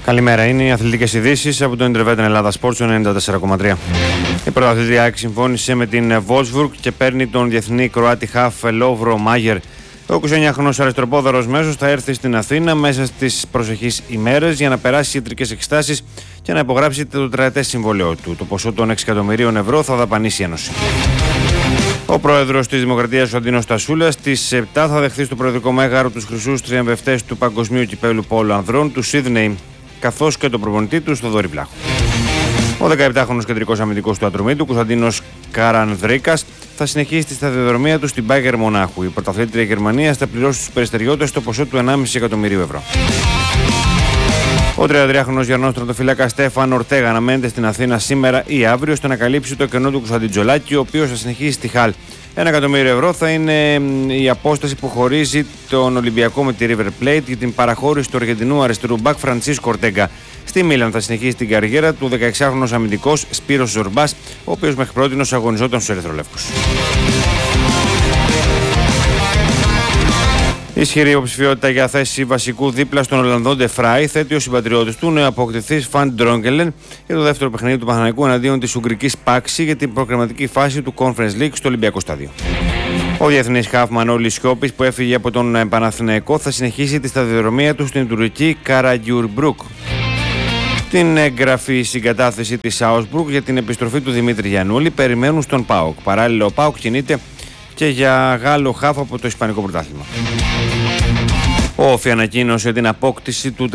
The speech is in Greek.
Καλημέρα, είναι οι αθλητικές ειδήσεις από το Intervetin Ελλάδα Sports 94,3. Η πρωταθλήτρια ΑΕΚ συμφώνησε με την Wolfsburg και παίρνει τον διεθνή Κροάτι χαφ Λόβρο Μάγερ. Ο 29χρονος αριστεροπόδαρος μέσος θα έρθει στην Αθήνα μέσα στις προσεχείς ημέρες για να περάσει ιατρικές εξετάσεις και να υπογράψει το τετραετές συμβόλαιό του. Το ποσό των 6 εκατομμυρίων ευρώ θα δαπανίσει η Ένωση. Ο πρόεδρος της Δημοκρατίας, ο Αντίνος Τασούλας, στις 7 θα δεχθεί στο προεδρικό μέγαρο τους χρυσούς τριαμβευτές του Παγκοσμίου Κυπέλλου Πόλου Ανδρών, του Σίδνεϊ, καθώς και τον προπονητή του, Θοδωρή Βλάχου. Ο 17χρονος κεντρικός αμυντικός του Ατρωμίτου, Κωνσταντίνος Καρανδρίκας, θα συνεχίσει τη σταδιοδρομία του στην Bayern Μονάχου. Η πρωταθλήτρια Γερμανίας θα πληρώσει στους περιστεριώτες το ποσό του 1,5 εκατομμυρίου ευρώ. Ο 33χρονος Γερμανός τερματοφύλακας Στέφαν Ορτέγα αναμένεται στην Αθήνα σήμερα ή αύριο ώστε να καλύψει το κενό του Κωνσταντιντζολάκη, ο οποίος θα συνεχίσει στη Χαλ. 1 εκατομμύριο ευρώ θα είναι η απόσταση που χωρίζει τον Ολυμπιακό με τη River Plate για την παραχώρηση του Αργεντινού αριστερού μπακ Φραντσίσκο Ορτέγκα. Στη Μίλαν θα συνεχίσει την καριέρα του 16χρονος αμυντικός Σπύρος Ζορμπάς, ο οποίος μέχρι πρότινος αγωνιζόταν στους Ερυθρολεύκους. Ισχυρή υποψηφιότητα για θέση βασικού δίπλα στον Ολλανδό Ντε Φράι θέτει ο συμπατριώτης του νεοαποκτηθής Φαν Ντρόγκελεν για το δεύτερο παιχνίδι του Παναθηναϊκού εναντίον της Ουγγρικής Πάξη για την προκριματική φάση του Conference League στο Ολυμπιακό Στάδιο. Ο διεθνής χαφ Μανώλης Σιώπης, που έφυγε από τον Παναθηναϊκό, θα συνεχίσει τη σταδιοδρομία του στην τουρκική Καραγιουρμπρούκ. Την εγγραφή συγκατάθεση της Augsburg για την επιστροφή του Δημήτρη Γιαννούλη περιμένουν στον ΠΑΟΚ. Παράλληλα, ο ΠΑΟΚ κινείται και για Γάλλο χαφ από το Ισπανικό Πρωτάθλημα. Ο Όφι ανακοίνωσε την απόκτηση του